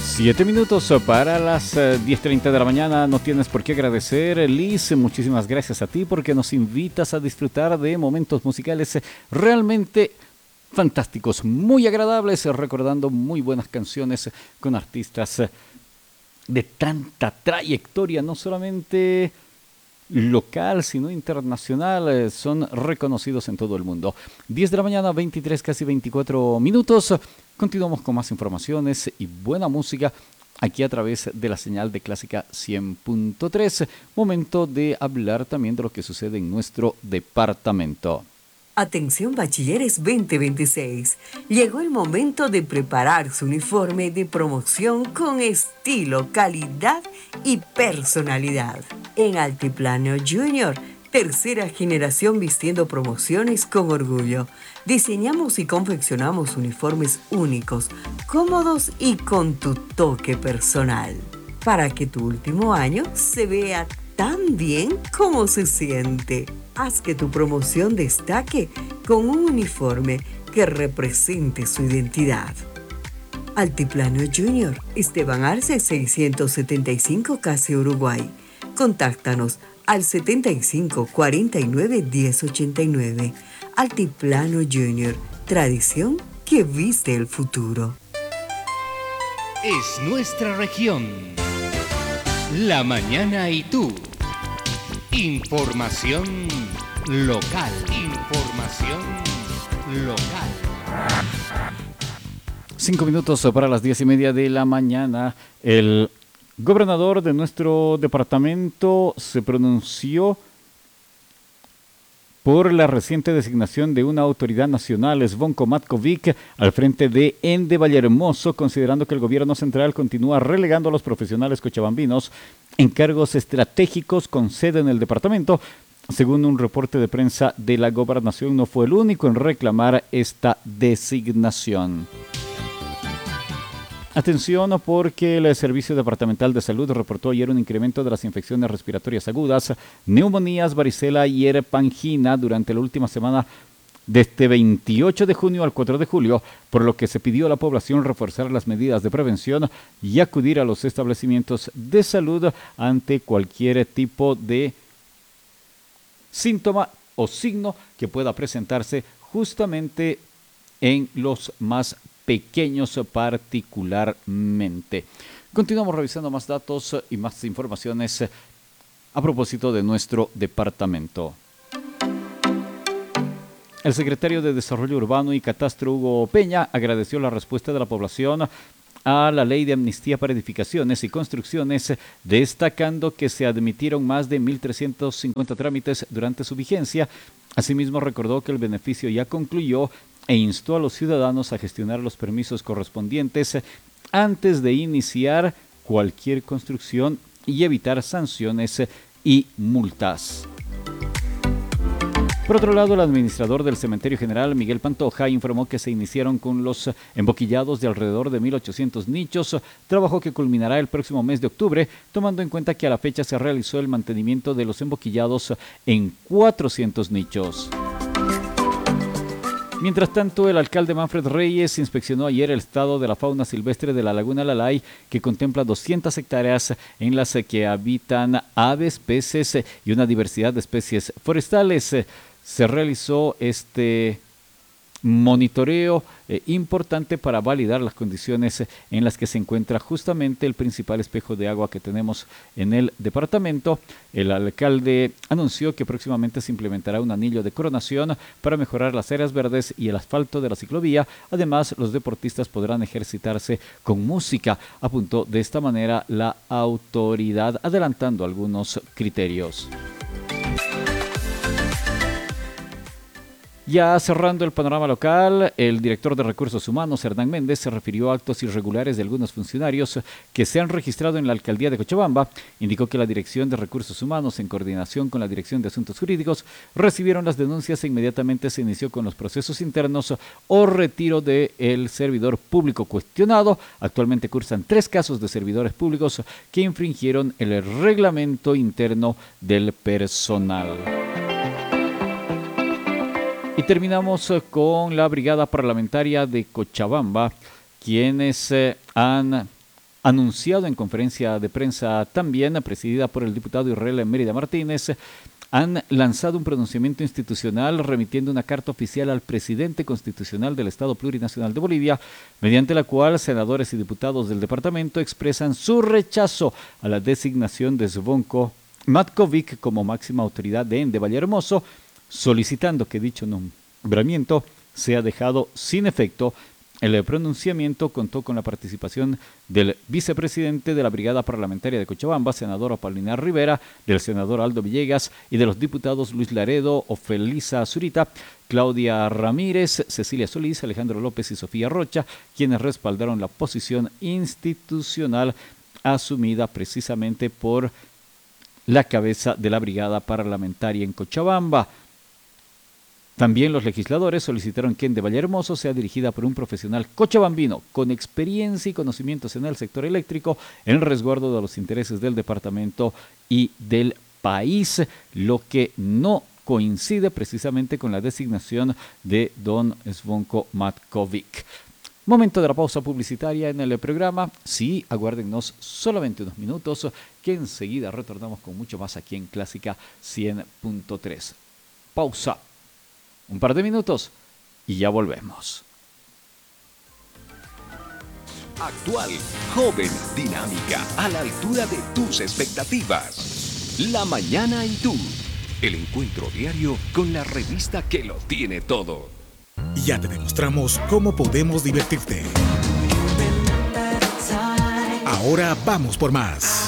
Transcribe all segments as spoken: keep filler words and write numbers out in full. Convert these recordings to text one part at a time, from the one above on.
Siete minutos para las eh, diez treinta de la mañana. No tienes por qué agradecer, Liz. Muchísimas gracias a ti porque nos invitas a disfrutar de momentos musicales realmente fantásticos, muy agradables, recordando muy buenas canciones con artistas de tanta trayectoria, no solamente local, sino internacional. Eh, son reconocidos en todo el mundo. diez de la mañana, veintitrés, casi veinticuatro minutos. Continuamos con más informaciones y buena música aquí a través de la señal de Clásica cien punto tres. Momento de hablar también de lo que sucede en nuestro departamento. Atención bachilleres veinte veintiséis. Llegó el momento de preparar su uniforme de promoción con estilo, calidad y personalidad. En Altiplano Junior, tercera generación vistiendo promociones con orgullo. Diseñamos y confeccionamos uniformes únicos, cómodos y con tu toque personal, para que tu último año se vea tan bien como se siente. Haz que tu promoción destaque con un uniforme que represente su identidad. Altiplano Junior, Esteban Arce seiscientos setenta y cinco, Casi Uruguay. Contáctanos al setenta y cinco, cuarenta y nueve, diez ochenta y nueve. Altiplano Junior, tradición que viste el futuro. Es nuestra región. La mañana y tú. Información local. Información local. Cinco minutos para las diez y media de la mañana. El gobernador de nuestro departamento se pronunció por la reciente designación de una autoridad nacional, Zvonko Matkovic, al frente de Ende Vallehermoso, considerando que el gobierno central continúa relegando a los profesionales cochabambinos en cargos estratégicos con sede en el departamento. Según un reporte de prensa de la gobernación, no fue el único en reclamar esta designación. Atención, porque el Servicio Departamental de Salud reportó ayer un incremento de las infecciones respiratorias agudas, neumonías, varicela y herpangina durante la última semana desde veintiocho de junio al cuatro de julio, por lo que se pidió a la población reforzar las medidas de prevención y acudir a los establecimientos de salud ante cualquier tipo de síntoma o signo que pueda presentarse justamente en los más pequeños particularmente. Continuamos revisando más datos y más informaciones a propósito de nuestro departamento. El secretario de Desarrollo Urbano y Catastro, Hugo Peña, agradeció la respuesta de la población a la ley de amnistía para edificaciones y construcciones, destacando que se admitieron más de mil trescientos cincuenta trámites durante su vigencia. Asimismo, recordó que el beneficio ya concluyó e instó a los ciudadanos a gestionar los permisos correspondientes antes de iniciar cualquier construcción y evitar sanciones y multas. Por otro lado, el administrador del Cementerio General, Miguel Pantoja, informó que se iniciaron con los emboquillados de alrededor de mil ochocientos nichos, trabajo que culminará el próximo mes de octubre, tomando en cuenta que a la fecha se realizó el mantenimiento de los emboquillados en cuatrocientos nichos. Mientras tanto, el alcalde Manfred Reyes inspeccionó ayer el estado de la fauna silvestre de la Laguna Lalay, que contempla doscientas hectáreas en las que habitan aves, peces y una diversidad de especies forestales. Se realizó este monitoreo eh, importante para validar las condiciones en las que se encuentra justamente el principal espejo de agua que tenemos en el departamento. El alcalde anunció que próximamente se implementará un anillo de coronación para mejorar las áreas verdes y el asfalto de la ciclovía. Además, los deportistas podrán ejercitarse con música, apuntó de esta manera la autoridad, adelantando algunos criterios. Ya cerrando el panorama local, el director de Recursos Humanos, Hernán Méndez, se refirió a actos irregulares de algunos funcionarios que se han registrado en la alcaldía de Cochabamba. Indicó que la Dirección de Recursos Humanos, en coordinación con la Dirección de Asuntos Jurídicos, recibieron las denuncias e inmediatamente se inició con los procesos internos o retiro del servidor público cuestionado. Actualmente cursan tres casos de servidores públicos que infringieron el reglamento interno del personal. Y terminamos con la Brigada Parlamentaria de Cochabamba, quienes eh, han anunciado en conferencia de prensa también, presidida por el diputado Israel Mérida Martínez, han lanzado un pronunciamiento institucional remitiendo una carta oficial al presidente constitucional del Estado Plurinacional de Bolivia, mediante la cual senadores y diputados del departamento expresan su rechazo a la designación de Zvonko Matkovic como máxima autoridad de Ende Vallehermoso, solicitando que dicho nombramiento sea dejado sin efecto. El pronunciamiento contó con la participación del vicepresidente de la Brigada Parlamentaria de Cochabamba, senador Apolinar Rivera, del senador Aldo Villegas y de los diputados Luis Laredo, Ofelisa Zurita, Claudia Ramírez, Cecilia Solís, Alejandro López y Sofía Rocha, quienes respaldaron la posición institucional asumida precisamente por la cabeza de la Brigada Parlamentaria en Cochabamba. También los legisladores solicitaron que Ende Vallehermoso sea dirigida por un profesional cochabambino con experiencia y conocimientos en el sector eléctrico, en resguardo de los intereses del departamento y del país, lo que no coincide precisamente con la designación de don Zvonko Matkovic. Momento de la pausa publicitaria en el programa. Sí, aguárdennos solamente unos minutos, que enseguida retornamos con mucho más aquí en Clásica cien punto tres. Pausa. Un par de minutos y ya volvemos. Actual, joven, dinámica, a la altura de tus expectativas. La Mañana y tú. El encuentro diario con la revista que lo tiene todo. Ya te demostramos cómo podemos divertirte. Ahora vamos por más.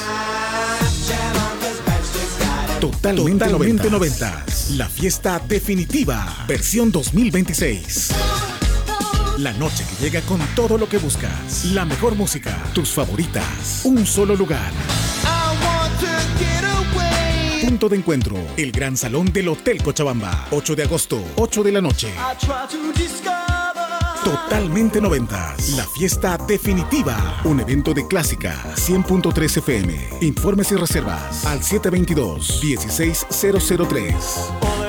Totalmente, Totalmente noventas. La fiesta definitiva. Versión dos mil veintiséis. La noche que llega con todo lo que buscas. La mejor música. Tus favoritas. Un solo lugar. Punto de encuentro. El Gran Salón del Hotel Cochabamba. ocho de agosto, ocho de la noche. Totalmente noventas. La fiesta definitiva. Un evento de Clásica cien punto tres F M. Informes y reservas al siete dos dos, uno seis cero cero tres.